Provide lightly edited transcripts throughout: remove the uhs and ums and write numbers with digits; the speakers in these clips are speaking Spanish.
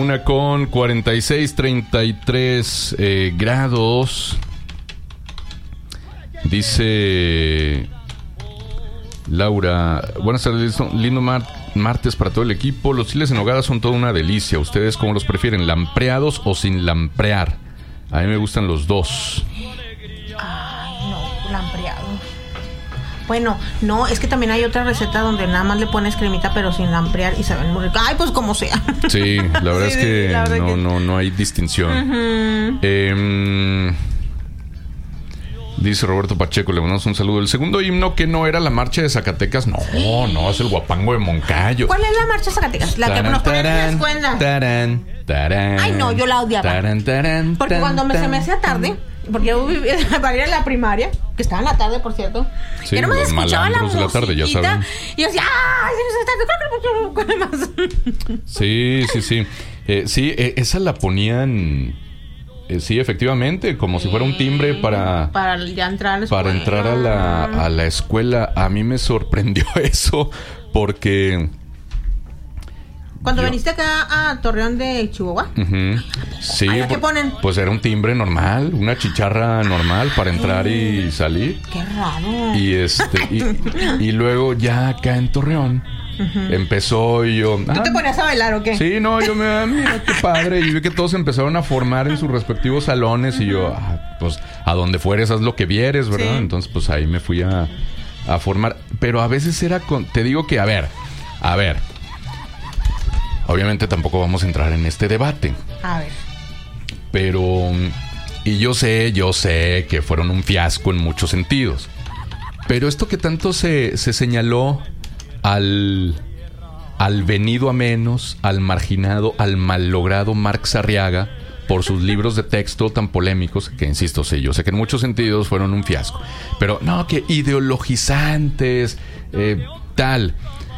1:46, 33 grados. Dice Laura, buenas tardes, lindo martes para todo el equipo. Los chiles en nogada son toda una delicia. ¿Ustedes cómo los prefieren, lampreados o sin lamprear? A mí me gustan los dos. Ay, no, lampreado. Bueno, no, es que también hay otra receta donde nada más le pones cremita pero sin lamprear y saben muy rico. Ay, pues como sea. Sí, la verdad es que no hay distinción. Dice Roberto Pacheco, le mandamos un saludo. El segundo himno que no era la marcha de Zacatecas, no, es el Guapango de Moncayo. ¿Cuál es la marcha de Zacatecas? La que nos ponen en la escuela. Ay, no, yo la odiaba. Porque cuando se me hacía tarde, porque yo vivía para ir a la primaria, que estaba en la tarde, por cierto, sí, yo no me escuchaba la musiquita, la tarde, ya saben. Y yo decía, ¡ay, se nos está tarde! Sí. Sí, esa la ponían... sí, efectivamente, como si fuera un timbre para ya entrar a la escuela. Para entrar a la escuela. A mí me sorprendió eso porque... Cuando viniste acá a Torreón de Chihuahua, sí, ¿qué ponen? Pues era un timbre normal, una chicharra normal para entrar y salir. ¡Qué raro! Y luego ya acá en Torreón empezó y yo... ¿Tú te ponías a bailar o qué? Sí, no, mira qué padre. Y vi que todos empezaron a formar en sus respectivos salones y yo, pues a donde fueres haz lo que vieres, ¿verdad? Sí. Entonces pues ahí me fui a formar. Pero a veces era te digo que, a ver. Obviamente tampoco vamos a entrar en este debate. A ver. Pero... Y yo sé que fueron un fiasco en muchos sentidos. Pero esto que tanto se señaló al venido a menos, al marginado, al mallogrado Marx Arriaga por sus libros de texto tan polémicos, que insisto, sí, yo sé que en muchos sentidos fueron un fiasco. Pero no, que ideologizantes, tal...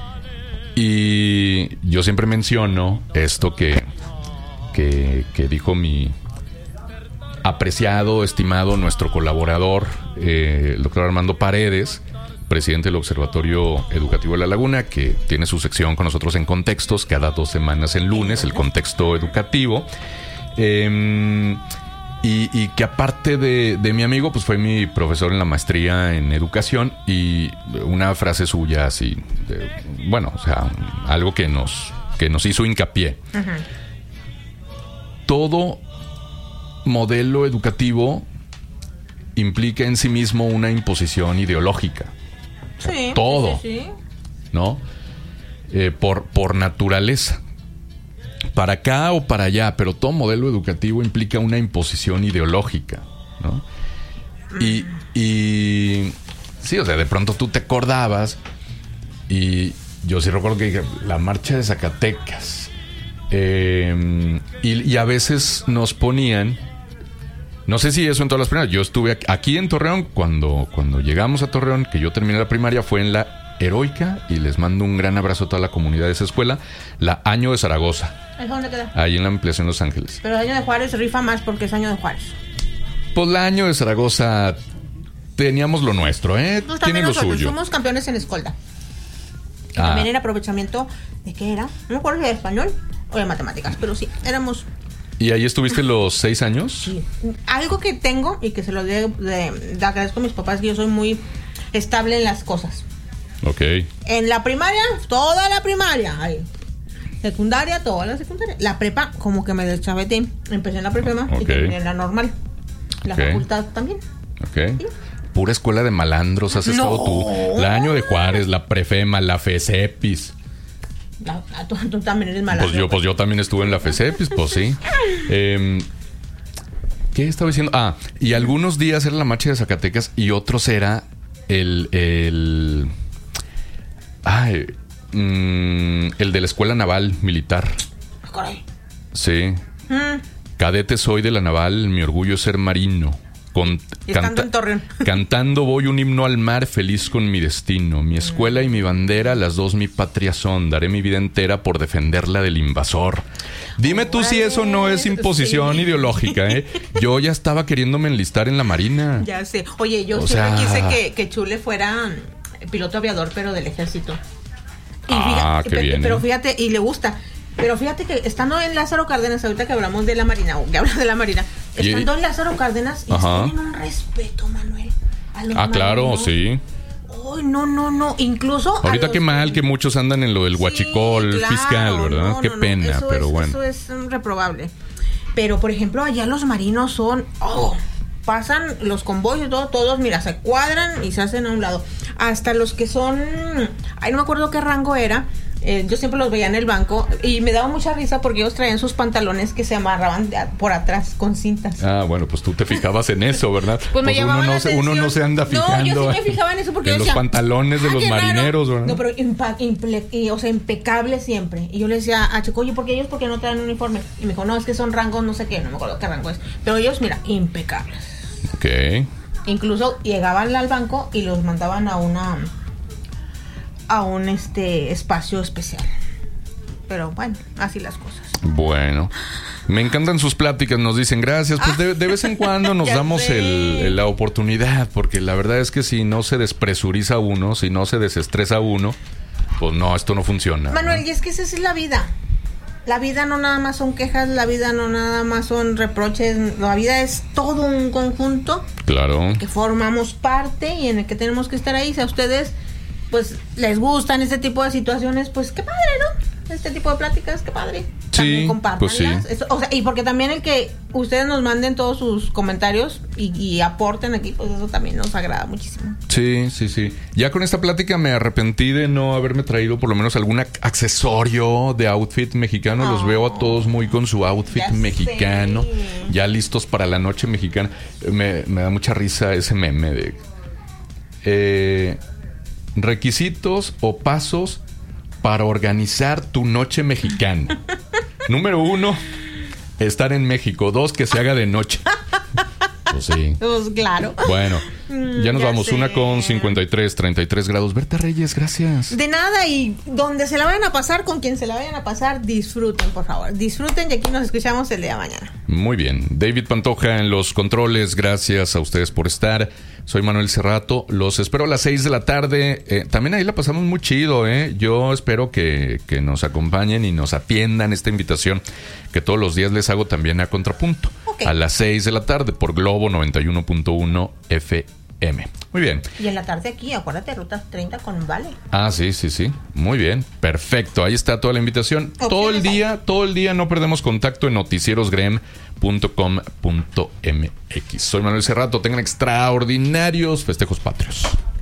Y yo siempre menciono esto que dijo mi apreciado, estimado, nuestro colaborador, el doctor Armando Paredes, presidente del Observatorio Educativo de La Laguna, que tiene su sección con nosotros en Contextos, cada 2 semanas el lunes, el contexto educativo. Y que aparte de mi amigo, pues fue mi profesor en la maestría en educación. Y una frase suya así, o sea, algo que nos hizo hincapié. Todo modelo educativo implica en sí mismo una imposición ideológica. Sí, todo, sí. ¿no? Por naturaleza. Para acá o para allá, pero todo modelo educativo implica una imposición ideológica, ¿no? Y sí, o sea, de pronto tú te acordabas y yo sí recuerdo que la marcha de Zacatecas y a veces nos ponían, no sé si eso en todas las primarias, yo estuve aquí en Torreón cuando llegamos a Torreón, que yo terminé la primaria, fue en la Heroica, y les mando un gran abrazo a toda la comunidad de esa escuela, la Año de Zaragoza. ¿Es dónde queda? Ahí en la ampliación Los Ángeles. Pero el Año de Juárez rifa más porque es Año de Juárez. Pues la Año de Zaragoza teníamos lo nuestro, Pues tiene lo suyo. Fuimos campeones en escolta. También era aprovechamiento de ¿qué era? No me acuerdo si de español o de matemáticas, pero sí, éramos... ¿Y ahí estuviste los 6 años? Sí. Algo que tengo y que se lo agradezco a mis papás, que yo soy muy estable en las cosas. Ok. En la primaria, toda la primaria. Ahí. Secundaria, toda la secundaria. La prepa, como que me deschaveté. Empecé en la prepa y terminé en la normal. La facultad también. Ok. ¿Sí? Pura escuela de malandros has estado tú. La Año de Juárez, la Prefema, la FESEPIS. Tú también eres malandro. Pues yo también estuve en la FESEPIS, pues sí. ¿Qué estaba diciendo? Y algunos días era la marcha de Zacatecas y otros era el de la Escuela Naval Militar. Caray. Sí. Cadete soy de la Naval, mi orgullo es ser marino. Estando en Torreón. Cantando voy un himno al mar, feliz con mi destino. Mi escuela y mi bandera, las dos mi patria son. Daré mi vida entera por defenderla del invasor. Dime tú si eso no es imposición ideológica, Yo ya estaba queriéndome enlistar en la Marina. Ya sé. Oye, yo siempre quise que Chule fuera piloto aviador, pero del ejército. Y qué bien. Pero fíjate, y le gusta. Pero fíjate que estando en Lázaro Cárdenas, ahorita que hablamos de la Marina, estando en Lázaro Cárdenas, tienen un respeto, Manuel, a los marinos. Claro, sí. Oh, no. Incluso. Ahorita qué mal que muchos andan en lo del huachicol fiscal, ¿verdad? Qué pena, pero bueno. Eso es reprobable. Pero, por ejemplo, allá los marinos son. Pasan los convoyos, todos, mira, se cuadran y se hacen a un lado. Hasta los que son. No me acuerdo qué rango era. Yo siempre los veía en el banco y me daba mucha risa porque ellos traían sus pantalones que se amarraban por atrás con cintas. Bueno, pues tú te fijabas en eso, ¿verdad? Pues me llamaba la atención. Uno no se anda fijando. No, yo sí me fijaba en eso porque en yo los pantalones de los marineros, ¿verdad? No, pero impecable siempre. Y yo le decía a Chico, oye, ¿por qué no traen uniforme? Y me dijo, no, es que son rangos, no sé qué, no me acuerdo qué rango es. Pero ellos, mira, impecables. Ok. Incluso llegaban al banco y los mandaban a un espacio especial. Pero bueno, así las cosas. Bueno, me encantan sus pláticas, nos dicen gracias. Pues de vez en cuando nos damos la oportunidad, porque la verdad es que si no se despresuriza uno, si no se desestresa uno, pues no, esto no funciona. Manuel, ¿no? Y es que esa es la vida. La vida no nada más son quejas, la vida no nada más son reproches, la vida es todo un conjunto. Claro. Que formamos parte y en el que tenemos que estar ahí. Si a ustedes pues les gustan este tipo de situaciones, pues qué padre, ¿no? Este tipo de pláticas, qué padre. También compártanlas. Pues sí. Y porque también el que ustedes nos manden todos sus comentarios y aporten aquí, pues eso también nos agrada muchísimo. Sí. Ya con esta plática me arrepentí de no haberme traído por lo menos algún accesorio de outfit mexicano. Los veo a todos muy con su outfit mexicano, ya listos para la noche mexicana. Me da mucha risa ese meme de... requisitos o pasos para organizar tu noche mexicana. Número 1, estar en México. 2, que se haga de noche. Pues sí. Pues claro. Bueno, ya nos vamos. 1:53, 33 grados. Berta Reyes, gracias. De nada, y donde se la vayan a pasar, con quien se la vayan a pasar, disfruten, por favor. Disfruten y aquí nos escuchamos el día de mañana. Muy bien. David Pantoja en los controles. Gracias a ustedes por estar. Soy Manuel Cerrato. Los espero a las 6 de la tarde. También ahí la pasamos muy chido, ¿eh? Yo espero que nos acompañen y nos atiendan esta invitación que todos los días les hago también a Contrapunto. Okay. A las 6 de la tarde por Globo 91.1 FM. Muy bien. Y en la tarde aquí, acuérdate, Ruta 30 con Vale. Sí. Muy bien. Perfecto. Ahí está toda la invitación. Todo el día no perdemos contacto en noticierosgrem.com.mx. Soy Manuel Cerrato. Tengan extraordinarios festejos patrios.